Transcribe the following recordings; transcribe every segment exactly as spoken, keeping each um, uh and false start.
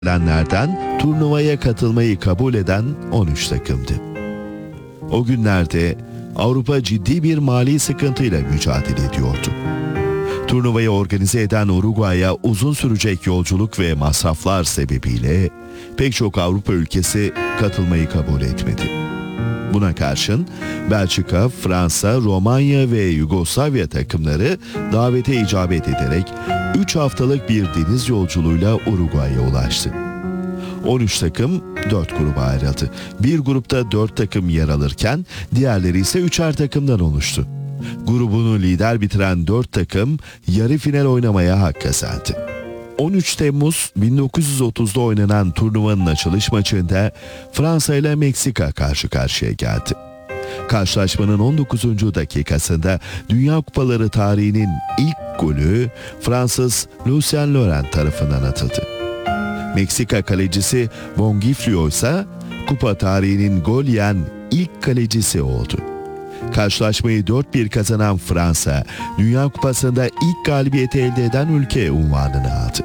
Gelenlerden turnuvaya katılmayı kabul eden on üç takımdı. O günlerde Avrupa ciddi bir mali sıkıntıyla mücadele ediyordu. Turnuvayı organize eden Uruguay'a uzun sürecek yolculuk ve masraflar sebebiyle pek çok Avrupa ülkesi katılmayı kabul etmedi. Buna karşın Belçika, Fransa, Romanya ve Yugoslavya takımları davete icabet ederek üç haftalık bir deniz yolculuğuyla Uruguay'a ulaştı. on üç takım dört gruba ayrıldı. Bir grupta dört takım yer alırken diğerleri ise üçer takımdan oluştu. Grubunu lider bitiren dört takım yarı final oynamaya hak kazandı. on üç Temmuz bin dokuz yüz otuzda oynanan turnuvanın açılış maçında Fransa ile Meksika karşı karşıya geldi. Karşılaşmanın on dokuzuncu dakikasında Dünya Kupaları tarihinin ilk golü Fransız Lucien Laurent tarafından atıldı. Meksika kalecisi Bonifilio ise kupa tarihinin gol yiyen ilk kalecisi oldu. Karşılaşmayı dört bir kazanan Fransa, Dünya Kupası'nda ilk galibiyeti elde eden ülke unvanını aldı.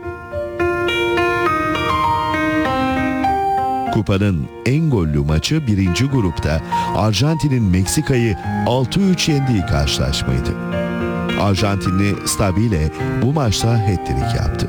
Kupanın en gollü maçı birinci grupta Arjantin'in Meksika'yı altı üç yendiği karşılaşmaydı. Arjantinli Stabile bu maçta hat-trick yaptı.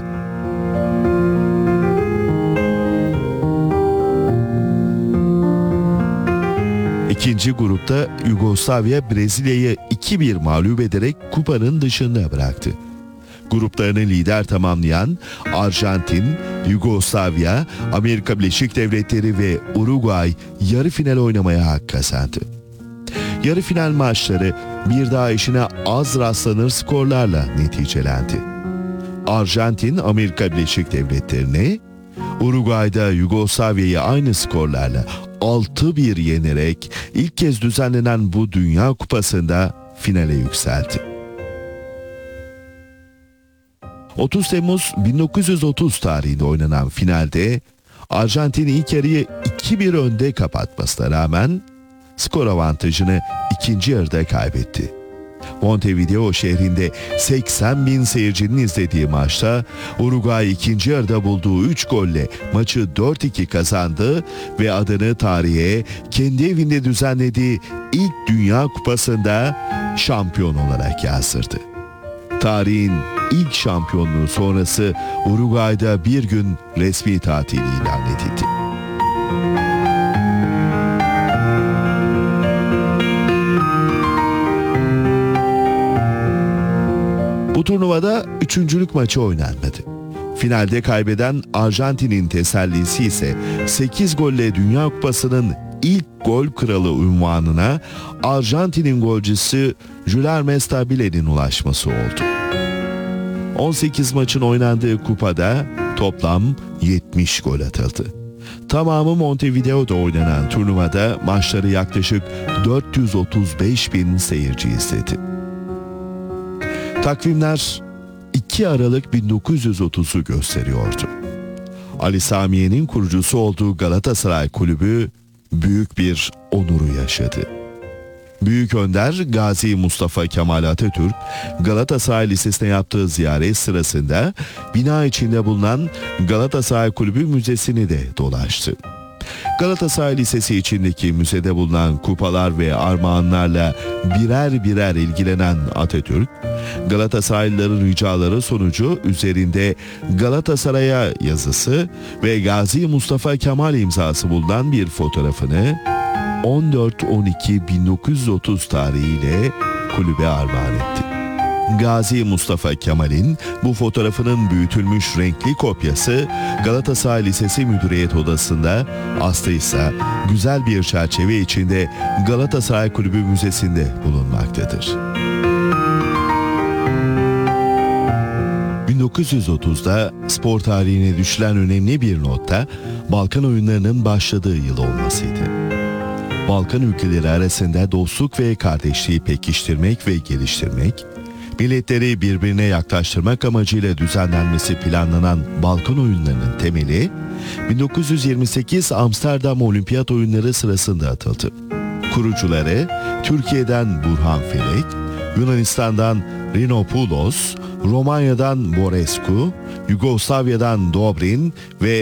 İkinci grupta Yugoslavya Brezilya'yı iki bir mağlup ederek kupanın dışında bıraktı. Gruplarını lider tamamlayan Arjantin, Yugoslavya, Amerika Birleşik Devletleri ve Uruguay yarı final oynamaya hak kazandı. Yarı final maçları bir daha eşine az rastlanır skorlarla neticelendi. Arjantin, Amerika Birleşik Devletleri'ni, Uruguay'da Yugoslavya'yı aynı skorlarla altı bir yenerek ilk kez düzenlenen bu Dünya Kupası'nda finale yükseldi. otuz Temmuz bin dokuz yüz otuz tarihinde oynanan finalde Arjantin ilk yarıyı iki bir önde kapatmasına rağmen skor avantajını ikinci yarıda kaybetti. Montevideo şehrinde seksen bin seyircinin izlediği maçta Uruguay ikinci yarıda bulduğu üç golle maçı dört iki kazandı ve adını tarihe kendi evinde düzenlediği ilk Dünya Kupası'nda şampiyon olarak yazdırdı. Tarihin ilk şampiyonluğu sonrası Uruguay'da bir gün resmi tatil ilan edildi. Bu turnuvada üçüncülük maçı oynanmadı. Finalde kaybeden Arjantin'in tesellisi ise sekiz golle Dünya Kupası'nın ilk gol kralı unvanına Arjantin'in golcüsü Guilherme Stabile'nin ulaşması oldu. on sekiz maçın oynandığı kupada toplam yetmiş gol atıldı. Tamamı Montevideo'da oynanan turnuvada maçları yaklaşık dört yüz otuz beş bin seyirci izledi. Takvimler iki Aralık bin dokuz yüz otuzu gösteriyordu. Ali Samiye'nin kurucusu olduğu Galatasaray Kulübü büyük bir onuru yaşadı. Büyük Önder Gazi Mustafa Kemal Atatürk, Galatasaray Lisesi'ne yaptığı ziyaret sırasında bina içinde bulunan Galatasaray Kulübü Müzesi'ni de dolaştı. Galatasaray Lisesi içindeki müzede bulunan kupalar ve armağanlarla birer birer ilgilenen Atatürk, Galatasaraylıların ricaları sonucu üzerinde Galatasaray'a yazısı ve Gazi Mustafa Kemal imzası bulunan bir fotoğrafını on dört on iki bin dokuz yüz otuz tarihiyle kulübe armağan etti. Gazi Mustafa Kemal'in bu fotoğrafının büyütülmüş renkli kopyası Galatasaray Lisesi Müdüriyet Odası'nda, aslı ise güzel bir çerçeve içinde Galatasaray Kulübü Müzesi'nde bulunmaktadır. bin dokuz yüz otuzda spor tarihine düşülen önemli bir notta Balkan oyunlarının başladığı yıl olmasıydı. Balkan ülkeleri arasında dostluk ve kardeşliği pekiştirmek ve geliştirmek, milletleri birbirine yaklaştırmak amacıyla düzenlenmesi planlanan Balkan oyunlarının temeli bin dokuz yüz yirmi sekiz Amsterdam Olimpiyat Oyunları sırasında atıldı. Kurucuları Türkiye'den Burhan Felek, Yunanistan'dan Rinopoulos, Romanya'dan Borescu, Yugoslavya'dan Dobrin ve